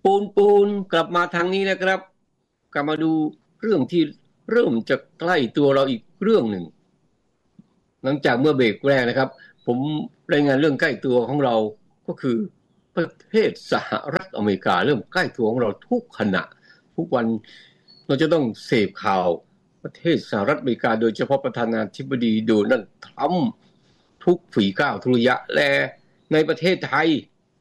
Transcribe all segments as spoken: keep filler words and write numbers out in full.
ปูนปูนกลับมาทางนี้นะครับกลับมาดูเรื่องที่เริ่มจะใกล้ตัวเราอีกเรื่องหนึ่งหลังจากเมื่อเบรกแรกนะครับผมรายงานเรื่องใกล้ตัวของเราก็คือประเทศสหรัฐอเมริกาเริ่มใกล้ตัวของเราทุกขณะทุกวันเราจะต้องเสพข่าวประเทศสหรัฐอเมริกาโดยเฉพาะประธานาธิบดีโดนัลด์ทรัมป์ทุกฝีก้าวทุกระยะและในประเทศไทย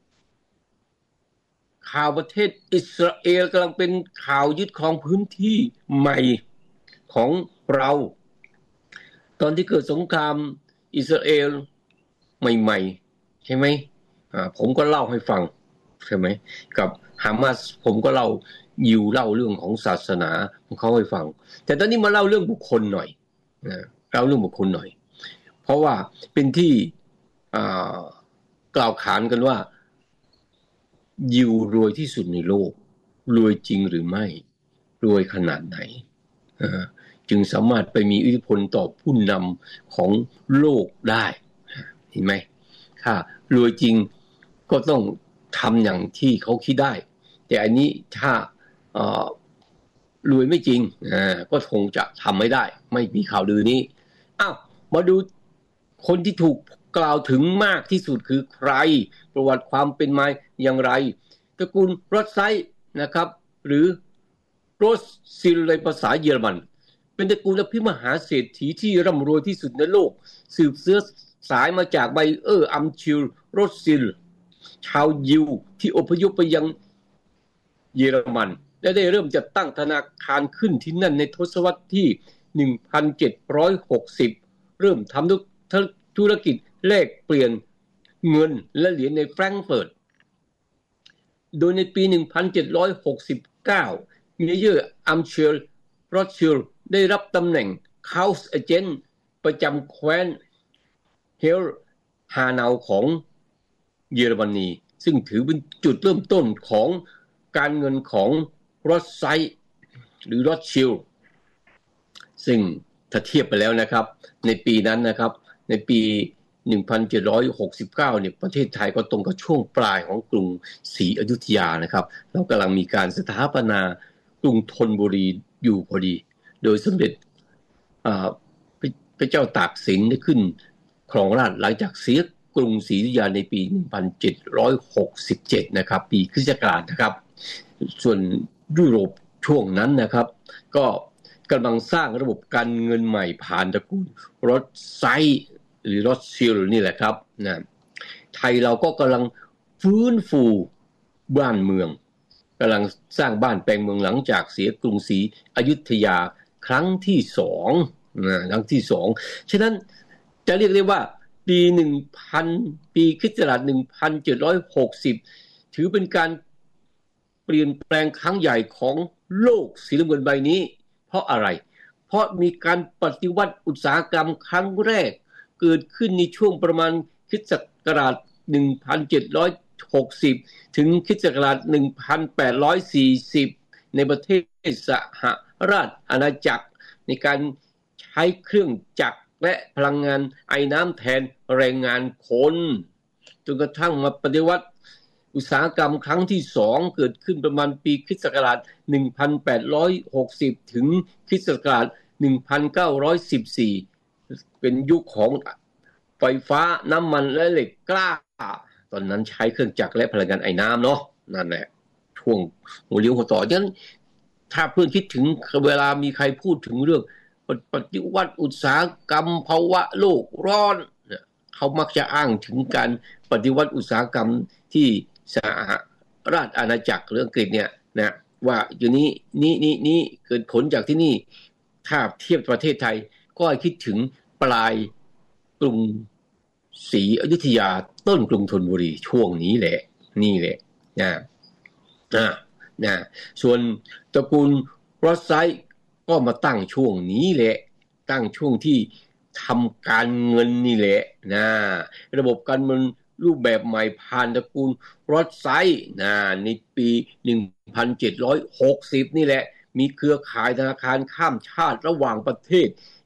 ข่าวประเทศอิสราเอลกำลังเป็นข่าวยึดครองพื้นที่ใหม่ของเราตอนที่เกิดสงครามอิสราเอลใหม่ๆใช่ไหมอ่าผมก็เล่าให้ฟังใช่ไหมกับฮามาสผมก็เล่ายิวเล่าเรื่องของศาสนาของเขาให้ฟังแต่ตอนนี้มาเล่าเรื่องบุคคลหน่อยนะเล่าเรื่องบุคคลหน่อยเพราะว่าเป็นที่อ่ากล่าวขานกันว่ายิวรวยที่สุดในโลกรวยจริงหรือไม่รวยขนาดไหนจึงสามารถไปมีอิทธิพลต่อผู้นำของโลกได้เห็นไหมถ้ารวยจริงก็ต้องทำอย่างที่เขาคิดได้แต่อันนี้ถ้ารวยไม่จริงก็คงจะทำไม่ได้ไม่มีข่าวลือนี้อ้าวมาดูคนที่ถูกกล่าวถึงมากที่สุดคือใครประวัติความเป็นมาอย่างไรตระกูลรอดไซด์นะครับหรือโรสซิลในภาษาเยอรมันเป็นตระกูลอภิมหาเศรษฐีที่ร่ำรวยที่สุดในโลกสืบเชื้อสายมาจากไบเออร์อัมชิลโรสซิลชาวยิวที่อพยพไปยังเยอรมันและได้เริ่มจัดตั้งธนาคารขึ้นที่นั่นในทศวรรษที่หนึ่งพันเจ็ดร้อยหกสิบเริ่มทำธุรกิจแลกเปลี่ยนเงินและเหรียญในแฟรงก์เฟิร์ตโดยในปีหนึ่งพันเจ็ดร้อยหกสิบเก้าเมเยอร์อัมเชลโรธชิลด์ได้รับตำแหน่ง House Agent ประจำแคว้นเฮลฮานาวของเยอรมนีซึ่งถือเป็นจุดเริ่มต้นของการเงินของโรธไซด์หรือโรธชิลด์ซึ่งถ้าเทียบไปแล้วนะครับในปีนั้นนะครับในปีหนึ่งพันเจ็ดร้อยหกสิบเก้าเนี่ยประเทศไทยก็ตรงกับช่วงปลายของกรุงศรีอยุธยานะครับเรากำลังมีการสถาปนากรุงธนบุรีอยู่พอดีโดยสมเด็จพระเจ้าตากสินได้ขึ้นครองราชย์หลังจากเสียกรุงศรีอยุธยาในปีหนึ่งพันเจ็ดร้อยหกสิบเจ็ดนะครับปีคริสตศักราชนะครับส่วนยุโรปช่วงนั้นนะครับก็กำลังสร้างระบบการเงินใหม่ผ่านตระกูลโรธไซด์หรือโรธชิลด์นี่แหละครับนะไทยเราก็กำลังฟื้นฟูบ้านเมืองกำลังสร้างบ้านแปลงเมืองหลังจากเสียกรุงศรีอยุธยาครั้งที่สองนะครั้งที่สองฉะนั้นจะเรียกได้ว่าปีหนึ่งพันปีคริสตศักราชหนึ่งพันเจ็ดร้อยหกสิบถือเป็นการเปลี่ยนแปลงครั้งใหญ่ของโลกสีน้ำเงินใบนี้เพราะอะไรเพราะมีการปฏิวัติอุตสาหกรรมครั้งแรกเกิดขึ้นในช่วงประมาณคริสตศักราชหนึ่งพันเจ็ดร้อยหกสิบถึงคริสตศักราชหนึ่งพันแปดร้อยสี่สิบในประเทศสหราชอาณาจักรในการใช้เครื่องจักรและพลังงานไอ้น้ำแทนแรงงานคนจนกระทั่งมาปฏิวัติอุตสาหกรรมครั้งที่สองเกิดขึ้นประมาณปีคริสตศักราชหนึ่งพันแปดร้อยหกสิบถึงคริสตศักราชหนึ่งพันเก้าร้อยสิบสี่เป็นยุคของไฟฟ้าน้ำมันและเหล็กกล้าตอนนั้นใช้เครื่องจักรและพลังงานไอ้น้ำเนาะนั่นแหละช่วงหัวเลี้ยวหัวต่อฉะนั้นถ้าเพื่อนคิดถึงเวลามีใครพูดถึงเรื่องปฏิวัติอุตสาหกรรมภาวะโลกร้อนเขามักจะอ้างถึงการปฏิวัติอุตสาหกรรมที่สหราชอาณาจักรหรืออังกฤษเนี่ยนะว่าอยู่นี้นี่นี่นี่เกิดผลจากที่นี่ถ้าเทียบประเทศไทยก็ให้คิดถึงปลายกรุงศรีอยุธยาต้นกรุงธนบุรีช่วงนี้แหละนี่แหละนะนะนะส่วนตระกูลโรธไซด์ก็มาตั้งช่วงนี้แหละตั้งช่วงที่ทำการเงินนี่แหละนะระบบการเงินรูปแบบใหม่ผ่านตระกูลโรธไซด์นะในปีหนึ่งพันเจ็ดร้อยหกสิบนี่แหละมีเครือข่ายธนาคารข้ามชาติระหว่างประเทศ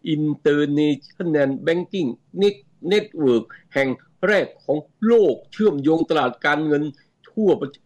International Banking Network แห่งแรกของโลกเชื่อมโยงตลาดการเงินทั่วประเทศ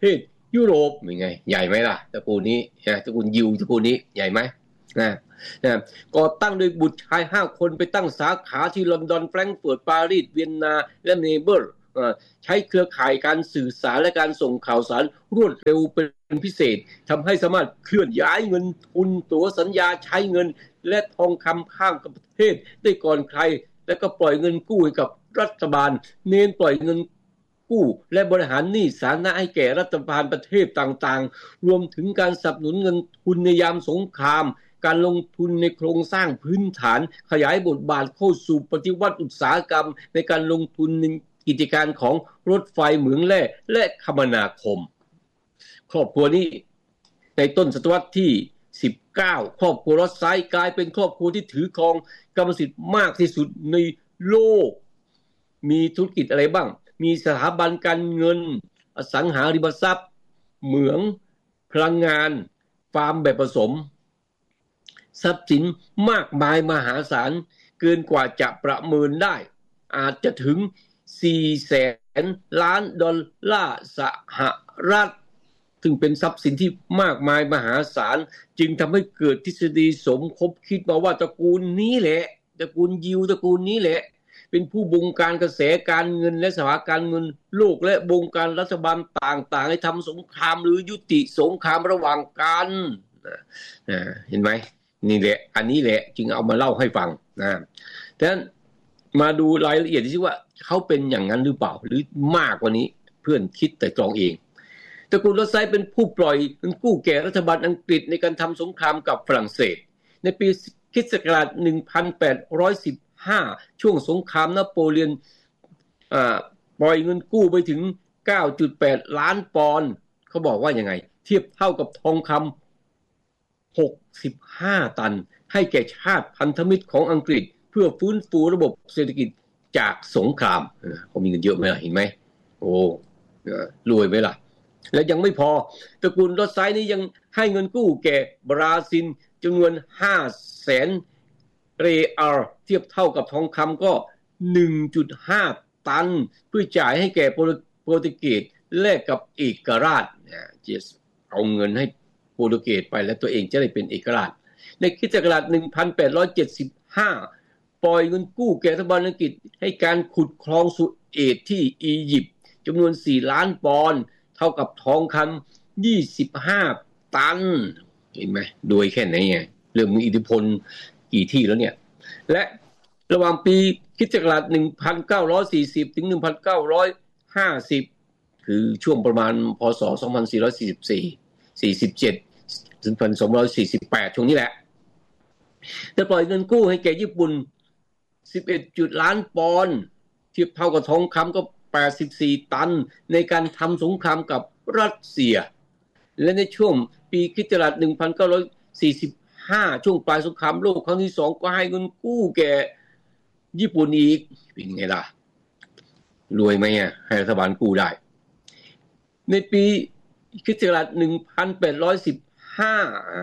ยุโรปเป็นไงใหญ่ไหมล่ะตระกูลนี้นะตระกูลยิวตระกูลนี้ใหญ่ไหมนะนะก่อตั้งโดยบุตรชายห้าคนไปตั้งสาขาที่ลอนดอนแฟรงก์เฟิร์ตปารีสเวียนนาและเนเบิลใช้เครือข่ายการสื่อสารและการส่งข่าวสารรวดเร็วเป็นพิเศษทำให้สามารถเคลื่อนย้ายเงินทุนตั๋วสัญญาใช้เงินและทองคำข้ามประเทศได้ก่อนใครและก็ปล่อยเงินกู้ให้กับรัฐบาลเน้นปล่อยเงินกู้และบริหารหนี้สาธารณะให้แก่รัฐบาลประเทศต่างๆรวมถึงการสนับสนุนเงินทุนในยามสงครามการลงทุนในโครงสร้างพื้นฐานขยายบทบาทเข้าสู่ปฏิวัติอุตสาหกรรมในการลงทุนในกิจการของรถไฟเหมืองแร่และคมนาคมครอบครัวนี้ในต้นศตวรรษที่สิบเก้าครอบครัวรอดไซด์กลายเป็นครอบครัวที่ถือครองกรรมสิทธิ์มากที่สุดในโลกมีธุรกิจอะไรบ้างมีสถาบันการเงินอสังหาริมทรัพย์เหมืองพลังงานฟาร์มแบบผสมทรัพย์สินมากมายมหาศาลเกินกว่าจะประเมินได้อาจจะถึง สี่แสน ล้านดอลลาร์สหรัฐซึ่งเป็นทรัพย์สินที่มากมายมหาศาลจึงทำให้เกิดทฤษฎีสมคบคิดมาว่าตระกูลนี้แหละตระกูลยิวตระกูลนี้แหละเป็นผู้บงการกระแสการเงินและสภาการเงินโลกและบงการรัฐบาลต่างๆให้ทำสงครามหรือยุติสงครามระหว่างกันเห็นไหมนี่แหละอันนี้แหละจึงเอามาเล่าให้ฟังนะดังนั้นมาดูรายละเอียดที่ว่าเขาเป็นอย่างนั้นหรือเปล่าหรือมากกว่านี้เพื่อนคิดแต่ตรองเองตระกูลรอดไซด์เป็นผู้ปล่อยเงินกู้แก่รัฐบาลอังกฤษในการทำสงครามกับฝรั่งเศสในปีคริสต์ศักราชหนึ่งพันแปดร้อยสิบห้าช่วงสงครามนโปเลียนอ่าปล่อยเงินกู้ไปถึง เก้าจุดแปด ล้านปอนด์เขาบอกว่ายังไงเทียบเท่ากับทองคำหกสิบห้าตันให้แก่ชาติพันธมิตรของอังกฤษเพื่อฟื้นฟูระบบเศรษฐกิจจากสงครามเขามีเงินเยอะไหมล่ะเห็นไหมโอ้รวยไหมล่ะและยังไม่พอตระกูลรอดไซด์นี้ยังให้เงินกู้แก่บราซิลจำนวน ห้าแสน เรอัลเทียบเท่ากับทองคำก็ หนึ่งจุดห้า ตันเพื่อจ่ายให้แก่โปรตุเกสแลกกับเอกราชเนี่ยจะเอาเงินให้โปรตุเกสไปแล้วตัวเองจะได้เป็นเอกราชในคริสตศักราชหนึ่งพันแปดร้อยเจ็ดสิบห้าปล่อยเงินกู้แก่รัฐบาลอังกฤษให้การขุดคลองสุเอตที่อียิปต์จำนวนสี่ล้านปอนด์เท่ากับทองคำยี่สิบห้าตันเห็นไหมรวยแค่ไหนไงเรื่องมีอิทธิพลกี่ที่แล้วเนี่ยและระหว่างปีคริสตศักราชหนึ่งพันเก้าร้อยสี่สิบถึงหนึ่งพันเก้าร้อยห้าสิบคือช่วงประมาณพ.ศ. สองพันสี่ร้อยสี่สิบสี่ สี่สิบเจ็ดถึงหนึ่งพันสองร้อยสี่สิบแปดช่วงนี้แหละจะปล่อยเงินกู้ให้แก่ญี่ปุ่นสิบเอ็ดจุดล้านปอนด์เทียบเท่ากับทองคำก็แปดสิบสี่ตันในการทำสงครามกับรัสเซียและในช่วงปีคริสตศักราชหนึ่งพันเก้าร้อยสี่สิบห้าช่วงปลายสงครามโลกครั้งที่สองก็ให้เงินกู้แก่ญี่ปุ่นอีกเป็นไงล่ะรวยไหมอ่ะให้รัฐบาลกู้ได้ในปีคริสตศักราชหนึ่งพันแปดร้อยสิบห้า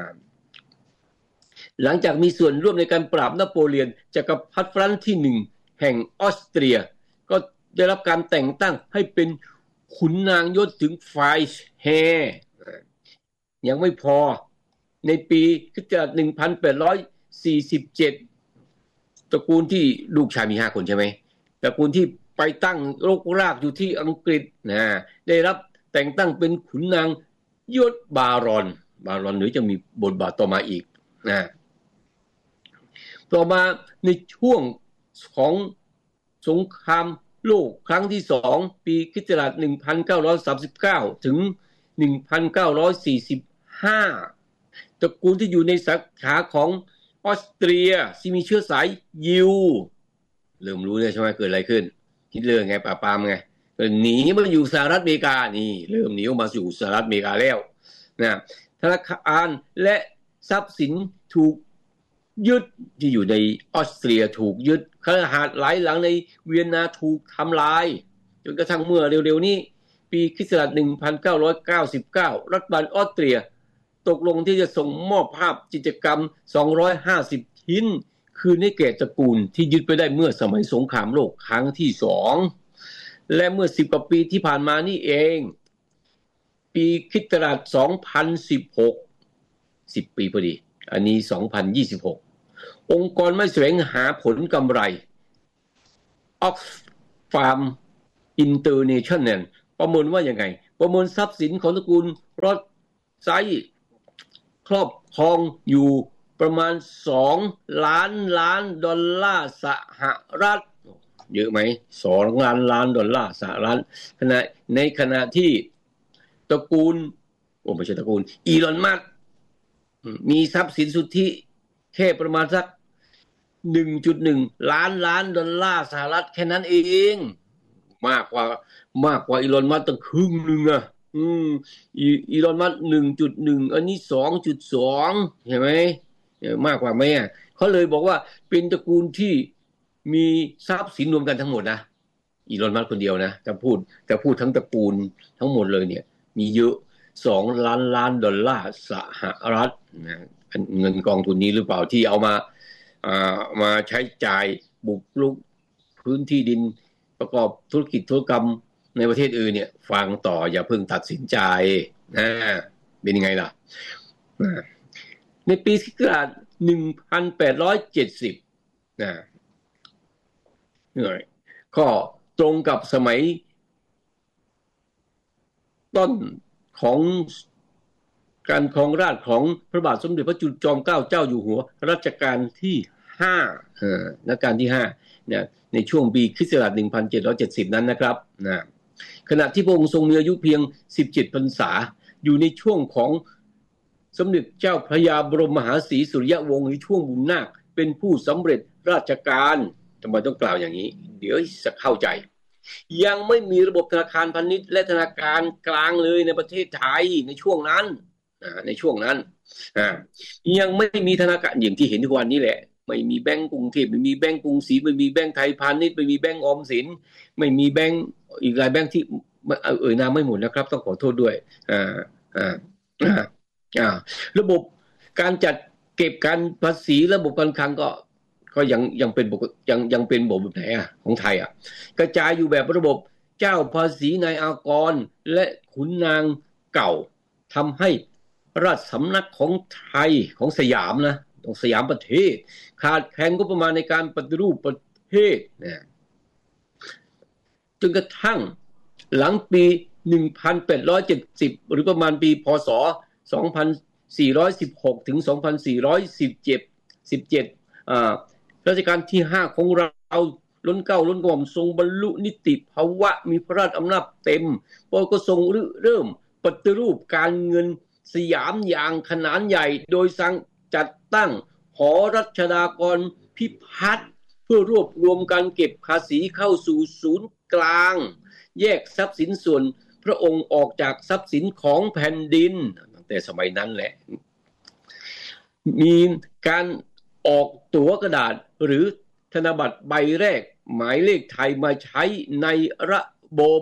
หลังจากมีส่วนร่วมในการปราบนโปเลียนจักรพรรดิฟรันซ์ที่หนึ่งแห่งออสเตรียก็ได้รับการแต่งตั้งให้เป็นขุนนางยศถึงไฟส์แฮร์ยังไม่พอในปีคริสตศักราชหนึ่งพันแปดร้อยสี่สิบเจ็ดตระกูลที่ลูกชายมีห้าคนใช่ไหมตระกูลที่ไปตั้งรกรากอยู่ที่อังกฤษนะได้รับแต่งตั้งเป็นขุนนางยศบารอนบารอนหรือจะมีบทบาทต่อมาอีกนะต่อมาในช่วงของสงครามโลกครั้งที่สองปีคริสตศักราชหนึ่งพันเก้าร้อยสามสิบเก้าถึงหนึ่งพันเก้าร้อยสี่สิบห้าตระกูลที่อยู่ในสาขาของออสเตรียที่มีเชื้อสายยิวเริ่มรู้เลยใช่ไหมเกิดอะไรขึ้นฮิตเลอร์ไงปราบปรามไงหนีมาอยู่สหรัฐอเมริกานี่เริ่มหนีออกมาสู่สหรัฐอเมริกาแล้วนะธนาคารและทรัพย์สินถูกยึดที่อยู่ในออสเตรียถูกยึดคฤหาสน์หลายหลังในเวียนนาถูกทำลายจนกระทั่งเมื่อเร็วๆนี้ปีคริสตศักราชหนึ่งพันเก้าร้อยเก้าสิบเก้ารัฐบาลออสเตรียตกลงที่จะส่งมอบภาพกิจกรรมสองร้อยห้าสิบชิ้นคืนให้แก่ตระกูลที่ยึดไปได้เมื่อสมัยสงครามโลกครั้งที่สองและเมื่อสิบกว่าปีที่ผ่านมานี่เองปปีคริสตศักราชสองพันสิบหก สิบปีพอดีอันนี้สองพันยี่สิบหกองค์กรไม่แสวงหาผลกำไร Oxfam International ประเมินว่ายังไงประเมินทรัพย์สินของตระกูลรอดไซด์ครอบครองอยู่ประมาณสองล้านล้านดอลลาร์สหรัฐเยอะไหมสองล้านล้านดอลลาร์สหรัฐขณะในขณะที่ตระกูลโอ้ไม่ใช่ตระกูลอีลอนมัสก์มีทรัพย์สินสุทธิแค่ประมาณสัก หนึ่งจุดหนึ่ง ล้านล้านดอลลาร์สหรัฐแค่นั้นเองมากกว่ามากกว่าอีลอนมัสก์ตั้งครึ่งนึงอ่ะอืมอีลอนมัสก์ หนึ่งจุดหนึ่ง อันนี้ สองจุดสอง ใช่ไหมมากกว่าไหมอ่ะเขาเลยบอกว่าเป็นตระกูลที่มีทรัพย์สินรวมกันทั้งหมดนะอีลอนมัสก์คนเดียวนะจะพูดจะพูดทั้งตระกูลทั้งหมดเลยเนี่ยมีเยอะสองล้านล้านดอลลาร์สหรัฐนะเงินกองทุนนี้หรือเปล่าที่เอามาอ่ามาใช้จ่ายบุกรุกพื้นที่ดินประกอบธุรกิจธุรกรรมในประเทศอื่นเนี่ยฟังต่ออย่าเพิ่งตัดสินใจนะเป็นยังไงล่ะในปีคริสตศักราชหนึ่งพันแปดร้อยเจ็ดสิบนะก็ตรงกับสมัยต้นของการครองราชย์ของพระบาทสมเด็จพระจุลจอมเกล้าเจ้าอยู่หัวรัชกาลที่ห้าเอ่อรัชกาลที่ห้าเนี่ยในช่วงปีคริสตศักราชหนึ่งพันเจ็ดร้อยเจ็ดสิบนั้นนะครับนะขณะที่พระองค์ทรงมีอายุเพียงสิบเจ็ดพรรษาอยู่ในช่วงของสมเด็จเจ้าพระยาบรมมหาศรีสุริยวงศ์ในช่วงบุญนาคเป็นผู้สำเร็จราชการทำไมต้องกล่าวอย่างนี้เดี๋ยวจะเข้าใจยังไม่มีระบบธนาคารพาณิชย์และธนาคารกลางเลยในประเทศไทยในช่วงนั้นในช่วงนั้นยังไม่มีธนาคารอย่างที่เห็นทุกวันนี้แหละไม่มีแบงก์กรุงเทพไม่มีแบงก์กรุงศรีไม่มีแบงก์ไทยพาณิชย์ไม่มีแบงก์ออมสินไม่มีแบงก์อีกหลายแบงก์ที่เอ่ยนามไม่หมดนะครับต้องขอโทษด้วยอ่าอ่าอ่าระบบการจัดเก็บการภาษีระบบการคลังก็ก็ยังยังเป็นยังยังเป็นระบบแบบไหนอ่ะของไทยอ่ะกระจายอยู่แบบระบบเจ้าภาษีนายอากรและขุนนางเก่าทำให้ราชสำนักของไทยของสยามนะของสยามประเทศขาดแคลนงบประมาณในการปฏิรูปประเทศนะจนกระทั่งหลังปีหนึ่งพันแปดร้อยเจ็ดสิบหรือประมาณปีพ.ศ. สองพันสี่ร้อยสิบหกถึงสองพันสี่ร้อยสิบเจ็ด สิบเจ็ดอ่ารัชกาลที่ห้าของเราล้นเกล้าล้นกระหม่อมทรงบรรลุนิติภาวะมีพระราชอำนาจเต็มพระองค์ก็ทรงเริ่มปฏิรูปการเงินสยามอย่างขนาดใหญ่โดยสั่งจัดตั้งหอรัชดากรพิพัฒน์เพื่อรวบรวมการเก็บภาษีเข้าสู่ศูนย์กลางแยกทรัพย์สินส่วนพระองค์ออกจากทรัพย์สินของแผ่นดินตั้งแต่สมัยนั้นแหละมีการออกตั๋วกระดาษหรือธนบัตรใบแรกหมายเลขไทยมาใช้ในระบบ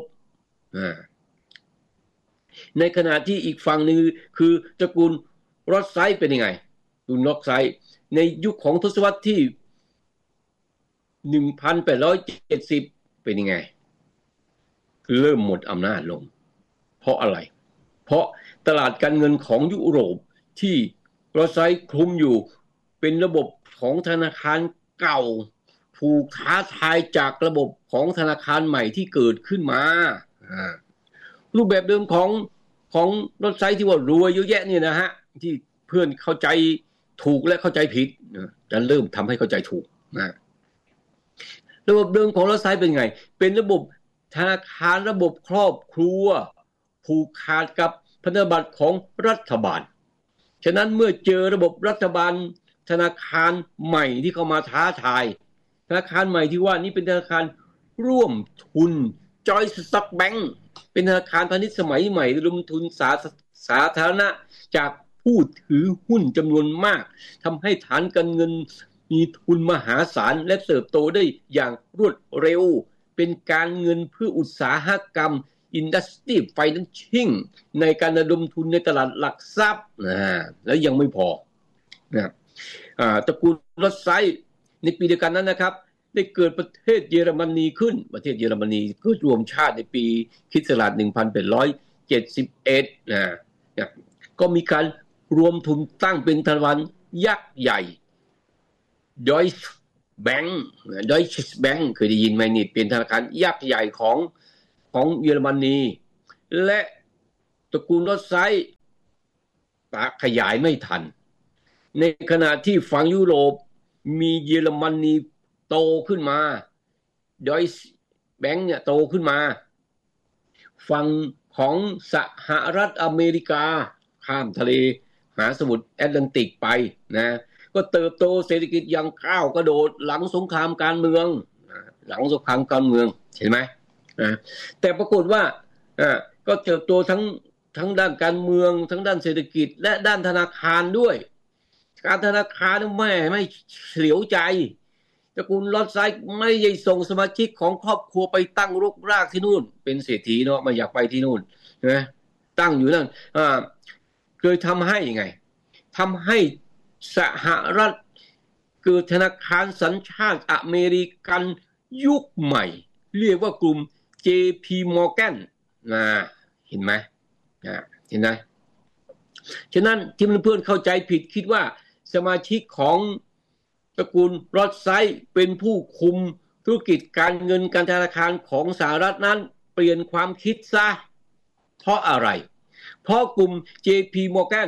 ในขณะที่อีกฝั่งนึงคือตระกูลรอดไซด์เป็นยังไงตระกูลรอดไซด์ในยุคของทศวรรษที่ หนึ่งพันแปดร้อยเจ็ดสิบ เป็นยังไงเริ่มหมดอำนาจลงเพราะอะไรเพราะตลาดการเงินของยุโรปที่รอดไซด์คลุมอยู่เป็นระบบของธนาคารเก่าถูกท้าทายจากระบบของธนาคารใหม่ที่เกิดขึ้นมารูปแบบเดิมของของรถไซต์ที่ว่ารวยเยอะแยะเนี่ยนะฮะที่เพื่อนเข้าใจถูกและเข้าใจผิดจะเริ่มทำให้เข้าใจถูกนะระบบเดิมของรถไซต์เป็นไงเป็นระบบธนาคารระบบครอบครัวผูกขาดกับพันธบัตรของรัฐบาลฉะนั้นเมื่อเจอระบบรัฐบาลธนาคารใหม่ที่เข้ามาท้าทายธนาคารใหม่ที่ว่านี้เป็นธนาคารร่วมทุน Joint Stock Bank เป็นธนาคารพาณิชย์สมัยใหม่ระดมทุนสาสาธารณะจากผู้ถือหุ้นจำนวนมากทำให้ฐานการเงินมีทุนมหาศาลและเติบโตได้อย่างรวดเร็วเป็นการเงินเพื่ออุตสาหกรรม Industry Financing ในการระดมทุนในตลาดหลักทรัพย์นะแล้วยังไม่พอนะตระกูลรอดไซด์ในปีเดียวกันนั้นนะครับได้เกิดประเทศเยอรมนีขึ้นประเทศเยอรมนีเกิดรวมชาติในปีคริสต์ศักราชหนึ่งพันแปดร้อยเจ็ดสิบเอ็ดนะก็มีการรวมทุนตั้งเป็นธนาคารยักษ์ใหญ่ Deutsche Bank Deutsche Bank เคยได้ยินไหมนี่เป็นธนาคารยักษ์ใหญ่ของของเยอรมนีและตระกูลรอดไซด์ขยายไม่ทันในขณะที่ฝั่งยุโรปมีเยอรมนีโตขึ้นมา Deutsche Bank เนี่ยโตขึ้นมาฝั่งของสหรัฐอเมริกาข้ามทะเลมหาสมุทรแอตแลนติกไปนะก็เติบโตเศรษฐกิจอย่างก้าวกระโดดหลังสงครามการเมืองหลังสงครามการเมืองเห็นไหมนะแต่ปรากฏว่าอ่าก็เติบโตทั้งทั้งด้านการเมืองทั้งด้านเศรษฐกิจและด้านธนาคารด้วยการธนาคารแม่ไม่เฉลียวใจตระกูลรอดไซด์ไม่ได้ส่งสมาชิกของครอบครัวไปตั้งรกรากที่นู่นเป็นเศรษฐีเนาะไม่อยากไปที่นู่นนะตั้งอยู่นั่นอ่าเคยทำให้ยังไงทำให้สหรัฐเกิดธนาคารสัญชาติอเมริกันยุคใหม่เรียกว่ากลุ่ม เจ พี Morgan นะเห็นไหมนะเห็นไหมฉะนั้นที่เพื่อนๆเข้าใจผิดคิดว่าสมาชิกของตระกูลรอดไซด์เป็นผู้คุมธุรกิจการเงินการธนาคารของสหรัฐนั้นเปลี่ยนความคิดซะเพราะอะไรเพราะกลุ่ม เจ พี Morgan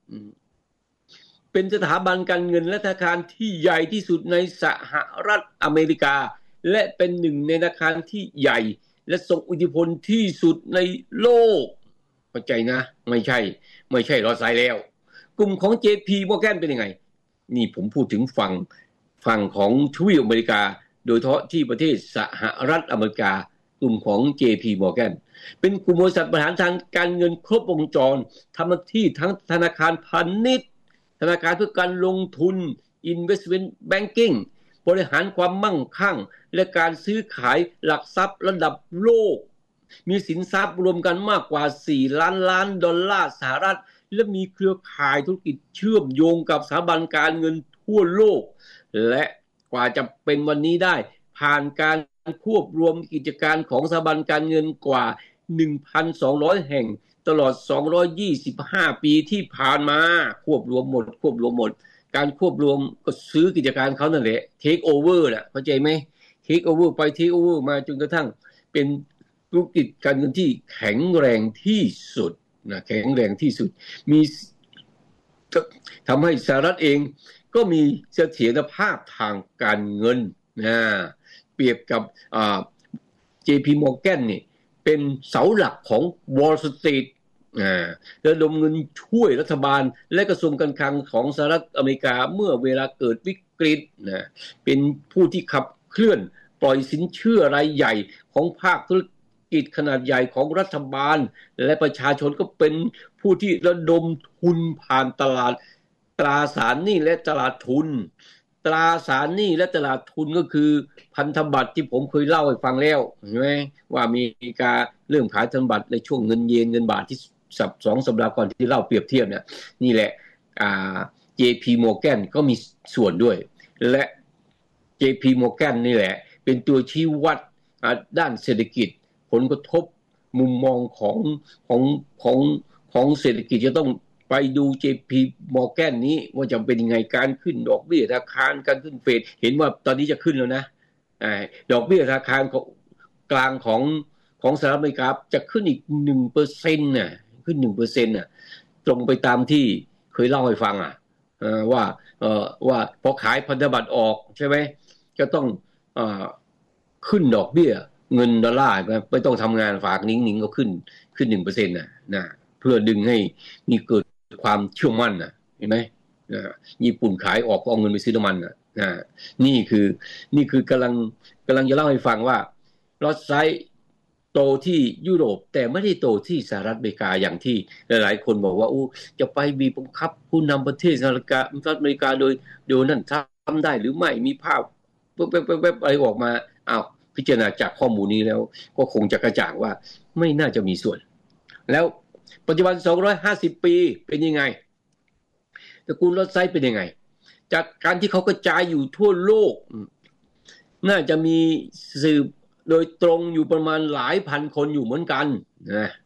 เป็นสถาบันการเงินและธนาคารที่ใหญ่ที่สุดในสหรัฐอเมริกาและเป็นหนึ่งในธนาคารที่ใหญ่และทรงอิทธิพลที่สุดในโลกเข้าใจนะไม่ใช่ไม่ใช่รอดไซด์แล้วกลุ่มของ เจ พี Morgan เป็นยังไงนี่ผมพูดถึงฝั่งฝั่งของทวีปอเมริกาโดยเฉพาะที่ประเทศสหรัฐอเมริกากลุ่มของ เจ พี Morgan เป็นกลุ่มบริษัทบริหารทางการเงินครบวงจรทำหน้าที่ทั้งธนาคารพาณิชย์ธนาคารเพื่อการลงทุน Investment Banking บริหารความมั่งคั่งและการซื้อขายหลักทรัพย์ระดับโลกมีสินทรัพย์รวมกันมากกว่าสี่ล้านล้านดอลลาร์สหรัฐและมีเครือข่ายธุรกิจเชื่อมโยงกับสถาบันการเงินทั่วโลกและกว่าจะเป็นวันนี้ได้ผ่านการควบรวมกิจการของสถาบันการเงินกว่า หนึ่งพันสองร้อย แห่งตลอดสองร้อยยี่สิบห้าปีที่ผ่านมาควบรวมหมดควบรวมหมดการควบรวมก็ซื้อกิจการเขานั่นแหละ take over น่ะเข้าใจไหม take over ไป take over มาจนกระทั่งเป็นธุรกิจการเงินที่แข็งแรงที่สุดนะแข็งแรงที่สุดมีทำให้สหรัฐเองก็มีเสถียรภาพทางการเงินนะเปรียบกับอ่า เจ พี Morgan นี่เป็นเสาหลักของ Wall Street อ่าระดมเงินช่วยรัฐบาลและกระทรวงการคลังของสหรัฐอเมริกาเมื่อเวลาเกิดวิกฤตนะเป็นผู้ที่ขับเคลื่อนปล่อยสินเชื่อรายใหญ่ของภาคธุรกิจขนาดใหญ่ของรัฐบาลและประชาชนก็เป็นผู้ที่ระดมทุนผ่านตลาดตราสารหนี้และตลาดทุนตราสารหนี้และตลาดทุนก็คือพันธบัตรที่ผมเคยเล่าให้ฟังแล้วเห็นไหมว่ามีการเรื่องขายพันธบัตรในช่วงเงินเยนเงินบาทที่สัปสองสัปดาห์ก่อนที่เล่าเปรียบเทียบเนี่ยนี่แหละอ่า เจ พี Morgan ก็มีส่วนด้วยและ เจ พี Morgan นี่แหละเป็นตัวชี้วัดด้านเศรษฐกิจผลกระทบมุมมองของของของของเศรษฐกิจจะต้องไปดู เจ พี Morgan นี้ว่าจะเป็นยังไงการขึ้นดอกเบี้ยธนาคารการขึ้นเฟดเห็นว่าตอนนี้จะขึ้นแล้วนะดอกเบี้ยธนาคารกลางของของสหรัฐอเมริกาจะขึ้นอีก หนึ่งเปอร์เซ็นต์ น่ะขึ้น หนึ่งเปอร์เซ็นต์ น่ะตรงไปตามที่เคยเล่าให้ฟังอ่ะว่าเอ่อว่าพอขายพันธบัตรออกใช่ไหมจะต้องเอ่อขึ้นดอกเบี้ยเงินดอลลาร์ไม่ต้องทำงานฝากนิ่งๆก็ขึ้นขึ้น หนึ่งเปอร์เซ็นต์ น่ะนะเพื่อดึงให้มีเกิดความเชื่อมั่นน่ะเห็นไหมนะญี่ปุ่นขายออกก็เอาเงินไปซื้อน้ำมันน่ะนะนี่คือนี่คือกำลังกำลังจะเล่าให้ฟังว่ารอดไซด์โตที่ยุโรปแต่ไม่ได้โตที่สหรัฐอเมริกาอย่างที่หลายๆคนบอกว่าอู้จะไปบีบบังคับผู้นำประเทศสหรัฐอเมริกาโดยโดยนั่นทำได้หรือไม่มีภาพแวบๆๆอะไรออกมาอ้าวพิจารณาจากข้อมูลนี้แล้วก็คงจะกระจ่างว่าไม่น่าจะมีส่วนแล้วปัจจุบันสองร้อยห้าสิบปีเป็นยังไงตระกูลรอดไซด์เป็นยังไงจากการที่เขากระจายอยู่ทั่วโลกน่าจะมีสืบโดยตรงอยู่ประมาณหลายพันคนอยู่เหมือนกันนะ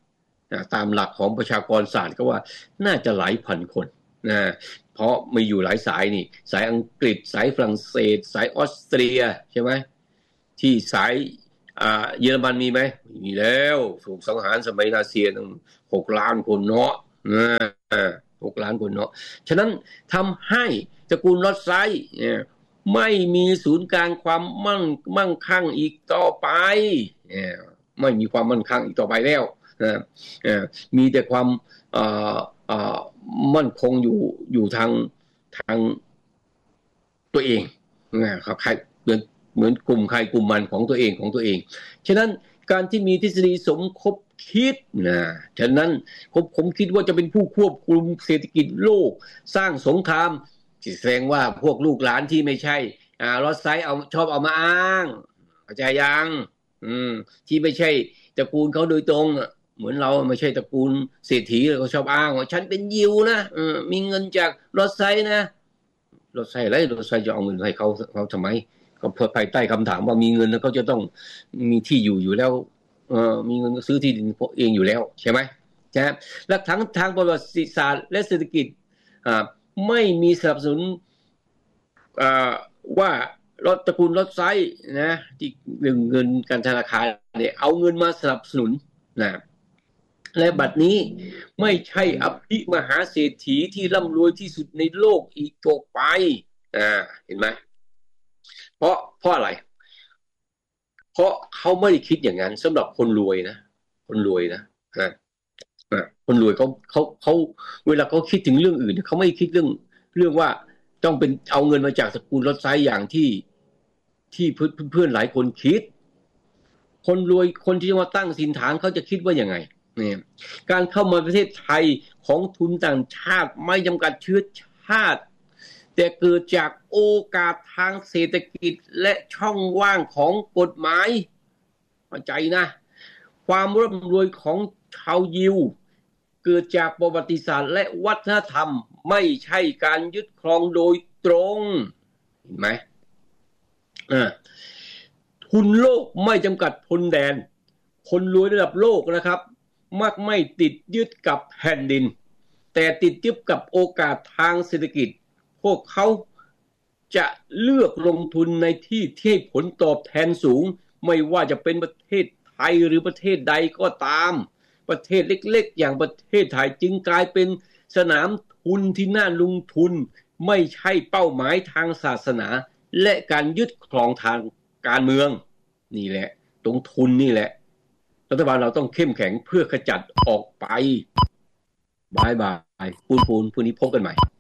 ตามหลักของประชากรศาสตร์ก็ว่าน่าจะหลายพันคนนะเพราะมีอยู่หลายสายนี่สายอังกฤษสายฝรั่งเศสสายออสเตรียใช่ไหมที่สายอ่าเยอรมันมีไหมมีแล้วถูกสังหารสมัยนาซีตั้งหกล้านคนเนาะหกล้านคนเนาะฉะนั้นทำให้ตระกูลรอดไซด์ไม่มีศูนย์กลางความมั่งมั่งคั่งอีกต่อไปไม่มีความมั่นคงอีกต่อไปแล้วมีแต่ความมั่นคงอยู่อยู่ทางทางตัวเองนะครับใครเหมือนเหมือนกลุ่มใครกลุ่มมันของตัวเองของตัวเองฉะนั้นการที่มีทฤษฎีสมคบคิดนะฉะนั้นผมผมคิดว่าจะเป็นผู้ควบคุมเศรษฐกิจโลกสร้างสงครามแสดงว่าพวกลูกหลานที่ไม่ใช่อ่ารอดไซด์เอาชอบเอามาอ้างเข้าใจยังอืมที่ไม่ใช่ตระกูลเขาโดยตรงเหมือนเราไม่ใช่ตระกูลเศรษฐีเขาชอบอ้างว่าฉันเป็นยิวนะอืมมีเงินจากรอดไซด์นะรอดไซด์อะไรรอดไซด์จะเอาเงินให้เขาเขาทำไมก็ภายใต้คำถามว่ามีเงินแล้วเขาจะต้องมีที่อยู่อยู่แล้วเออมีเงินซื้อที่ดินเองอยู่แล้วใช่ไหมใช่และทั้งทางประวัติศาสตร์และเศรษฐกิจอ่าไม่มีสนับสนุนอ่าว่ารถตระกูลรถไซด์นะที่เรื่องเงินการธนาคารเนี่ยเอาเงินมาสนับสนุนนะและบัดนี้ไม่ใช่อภิมหาเศรษฐีที่ร่ำรวยที่สุดในโลกอีกต่อไปอ่าเห็นไหมเพราะเพราะอะไรเพราะเขาไม่ได้คิดอย่างนั้นสำหรับคนรวยนะคนรวยนะนะคนรวยเขาเขาเขาเวลาเขาคิดถึงเรื่องอื่นเขาไม่คิดเรื่องเรื่องว่าต้องเป็นเอาเงินมาจากสกุลรถไซด์อย่างที่ที่เพื่อนเพื่อนหลายคนคิดคนรวยคนที่จะมาตั้งสินฐานเขาจะคิดว่ายังไงเนี่ยการเข้ามาประเทศไทยของทุนต่างชาติไม่จำกัดเชื้อชาติแต่เกิดจากโอกาสทางเศรษฐกิจและช่องว่างของกฎหมายเข้าใจนะความร่ำรวยของชาวยิวเกิดจากประวัติศาสตร์และวัฒนธรรมไม่ใช่การยึดครองโดยตรงเห็นไหมอ่าทุนโลกไม่จำกัดพรมแดนคนรวยระดับโลกนะครับมักไม่ติดยึดกับแผ่นดินแต่ติดยึดกับโอกาสทางเศรษฐกิจพวกเขาจะเลือกลงทุนในที่ที่ผลตอบแทนสูงไม่ว่าจะเป็นประเทศไทยหรือประเทศใดก็ตามประเทศเล็กๆอย่างประเทศไทยจึงกลายเป็นสนามทุนที่น่าลงทุนไม่ใช่เป้าหมายทางศาสนาและการยึดครองทางการเมืองนี่แหละตรงทุนนี่แหละรัฐบาลเราต้องเข้มแข็งเพื่อขจัดออกไปบายบายปูนปูนพรุ่งนี้พบกันใหม่